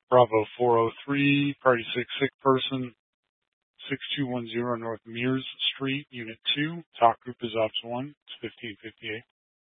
Bravo 403, party 6, sick person, 6210 North Mears Street, Unit 2. Talk group is Ops 1. It's 1558.